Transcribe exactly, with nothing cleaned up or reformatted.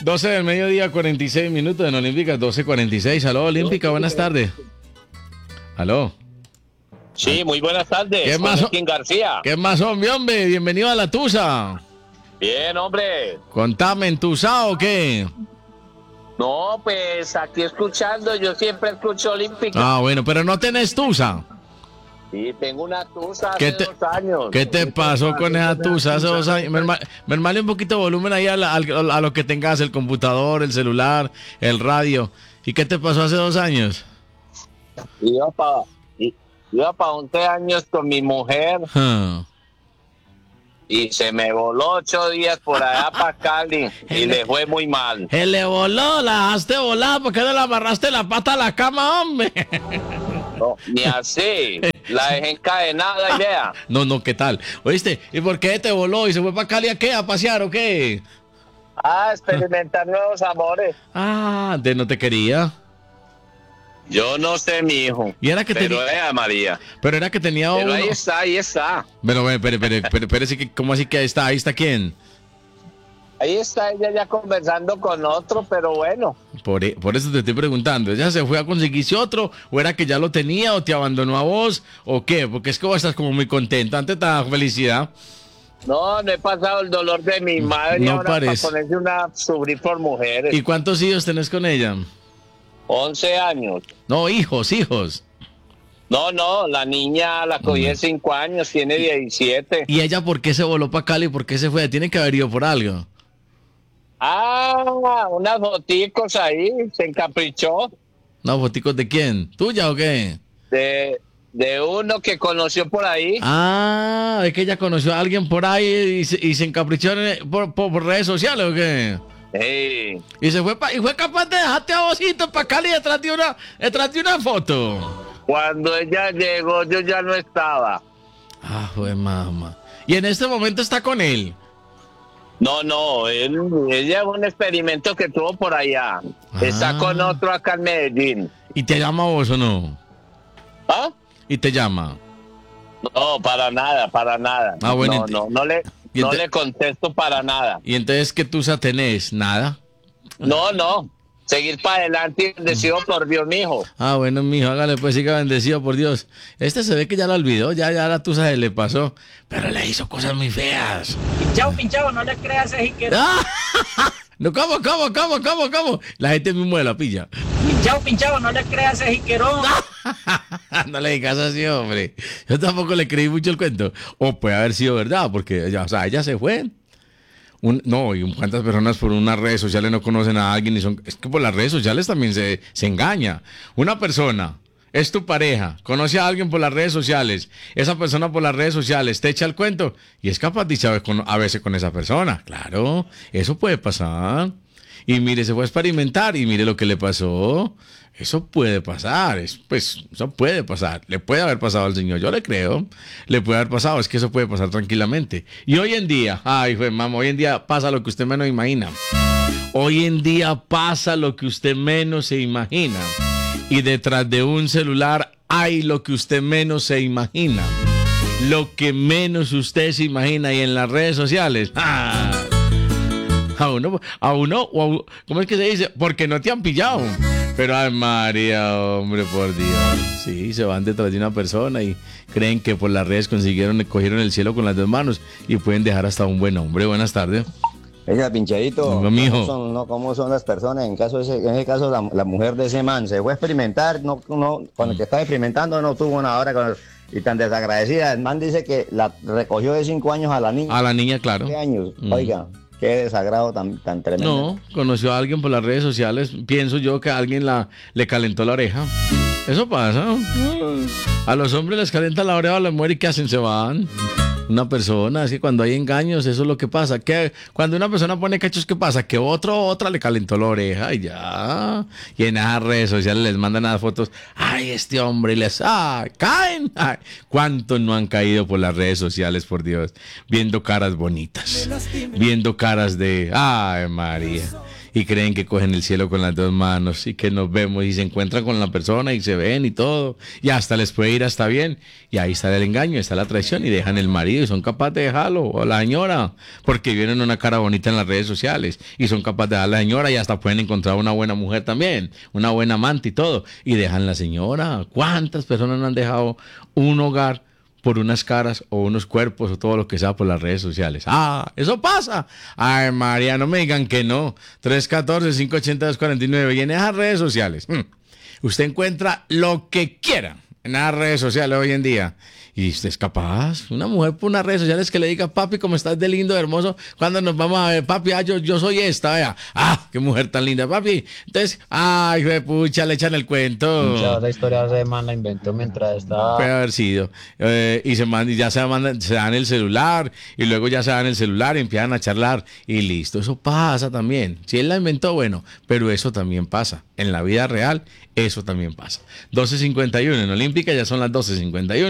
doce del mediodía, cuarenta y seis minutos en Olímpica, doce cuarenta y seis. Aló, Olímpica, buenas tardes. Aló. Sí, muy buenas tardes. ¿Qué más, Joaquín García? ¿Qué más, hombre, hombre? Bienvenido a la Tusa. Bien, hombre. Contame, ¿entusado o qué? No, pues aquí escuchando, yo siempre escucho Olímpica. Ah, bueno, pero no tenés Tusa. Sí, tengo una Tusa hace ¿Qué te, dos años. ¿Qué te pasó con esa Tusa hace dos años? Mermale un poquito de volumen ahí a, la, a, a lo que tengas, el computador, el celular, el radio. ¿Y qué te pasó hace dos años? Iba para iba pa once años con mi mujer. Huh. Y se me voló ocho días por allá para Cali y le fue muy mal. Se le voló, la dejaste volar, ¿por qué no le amarraste la pata a la cama, hombre? No, ni así, la dejé encadenada, idea. No, no, ¿qué tal? ¿Oíste? ¿Y por qué te voló? ¿Y se fue para Cali a qué? ¿A pasear o qué? Ah, experimentar nuevos amores. Ah, de no te quería. Yo no sé, mi hijo. Y era que pero tenía. era María. Pero era que tenía Pero uno. ahí está, ahí está. Pero, pero, pero, pero, pero, pero sí que, ¿cómo así que ahí está? ¿Ahí está quién? Ahí está ella ya conversando con otro, pero bueno. Por, por eso te estoy preguntando. ¿Ella se fue a conseguirse otro? ¿O era que ya lo tenía? ¿O te abandonó a vos? ¿O qué? Porque es que vos estás como muy contenta ante tanta felicidad. No, no he pasado el dolor de mi madre. No ahora parece. para ponerse una a sufrir por mujeres. ¿Y cuántos hijos tenés con ella? once años. No, hijos, hijos. No, no, la niña la cogí de cinco años, tiene diecisiete. ¿Y ella por qué se voló para Cali? ¿Por qué se fue? Tiene que haber ido por algo. Ah, unas foticos ahí, se encaprichó. ¿No, foticos de quién? ¿Tuya o qué? De, de uno que conoció por ahí. Ah, es que ella conoció a alguien por ahí y se, y se encaprichó en- por, por, por redes sociales o qué. Sí. Y se fue pa- y fue capaz de dejarte a vosito para Cali detrás de una, detrás de una foto. Cuando ella llegó, yo ya no estaba. Ah, joder, mamá. Y en este momento está con él. No, no, él, ella es un experimento que tuvo por allá. Ah. Está con otro acá en Medellín. ¿Y te llama a vos o no? ¿Ah? ¿Y te llama? No, para nada, para nada. Ah, bueno, no, no, no le, y no ente- le contesto para nada. ¿Y entonces qué tusa tenés? ¿Nada? No, no. Seguir para adelante y bendecido por Dios, mijo. Ah, bueno, mijo, hágale pues, siga bendecido por Dios. Este se ve que ya lo olvidó, ya, ya la tusa se le pasó, pero le hizo cosas muy feas. Pinchado, pinchado, no le creas a ese jiquero. ¡Ah! No, ¿cómo, cómo, cómo, cómo, cómo? La gente mismo de la pilla. Pinchado, pinchado, no le creas a ese jiquerón. No le digas así, hombre. Yo tampoco le creí mucho el cuento. O puede haber sido verdad, porque ella, o sea, ella se fue. Un, no, y cuántas personas por unas redes sociales no conocen a alguien y son... Es que por las redes sociales también se, se engaña. Una persona es tu pareja, conoce a alguien por las redes sociales, esa persona por las redes sociales te echa el cuento y es capaz de irse a ver con- a veces con esa persona. Claro, eso puede pasar. Y mire, se fue a experimentar y mire lo que le pasó. Eso puede pasar, es, pues, eso puede pasar. Le puede haber pasado al señor, yo le creo. Le puede haber pasado, es que eso puede pasar tranquilamente. Y hoy en día, ay, pues, mamá, hoy en día pasa lo que usted menos imagina. Hoy en día pasa lo que usted menos se imagina. Y detrás de un celular hay lo que usted menos se imagina. Lo que menos usted se imagina. Y en las redes sociales, ¡ah! A uno, a uno, o a u- ¿cómo es que se dice? Porque no te han pillado. Pero ay María, hombre, por Dios. Sí, se van detrás de una persona y creen que por las redes consiguieron, cogieron el cielo con las dos manos y pueden dejar hasta un buen hombre. Buenas tardes. Oiga, pinchadito, No, mijo. ¿cómo son, no, ¿cómo son las personas? En caso ese, en ese caso, la, la mujer de ese man se fue a experimentar, no, no, con el que estaba experimentando no tuvo una hora con el- y tan desagradecida. El man dice que la recogió de cinco años a la niña. A la niña, claro. ¿Qué años? Mm. Oiga, qué desagrado tan, tan tremendo. No, conoció a alguien por las redes sociales. Pienso yo que alguien la, le calentó la oreja. Eso pasa. A los hombres les calienta la oreja a la mujer y ¿qué hacen? Se van. Una persona, así cuando hay engaños, eso es lo que pasa. Que cuando una persona pone cachos, ¿qué pasa? Que otro o otra le calentó la oreja y ya. Y en esas redes sociales les mandan las fotos. Ay, este hombre, y les. ¡Ay! ¡Caen! Ay, ¿cuántos no han caído por las redes sociales, por Dios? Viendo caras bonitas. Viendo caras de. ¡Ay, María! y creen que cogen el cielo con las dos manos y que nos vemos y se encuentran con la persona y se ven y todo y hasta les puede ir hasta bien y ahí está el engaño, está la traición y dejan el marido y son capaces de dejarlo o la señora porque vienen una cara bonita en las redes sociales y son capaces de dejar a la señora y hasta pueden encontrar una buena mujer también, una buena amante y todo y dejan la señora. ¿Cuántas personas no han dejado un hogar por unas caras o unos cuerpos o todo lo que sea por las redes sociales? Ah, eso pasa. Ay, María, no me digan que no. tres uno cuatro, cinco ocho dos, cuatro nueve y en esas redes sociales hmm, usted encuentra lo que quiera en las redes sociales hoy en día. Y usted es capaz, una mujer por unas redes sociales que le diga, papi, ¿cómo estás de lindo, de hermoso? ¿Cuándo nos vamos a ver? Papi, ah, yo, yo soy esta, vea. Ah, qué mujer tan linda, papi. Entonces, ay, hijo de pucha, le echan el cuento. Pinchado, esa historia se man la inventó mientras estaba... Puede haber sido. Eh, y se manda, y ya se, manda, se dan el celular, y luego ya se dan el celular y empiezan a charlar, y listo. Eso pasa también. Si él la inventó, bueno, pero eso también pasa. En la vida real, eso también pasa. doce cincuenta y uno en Olímpica, ya son las doce cincuenta y uno.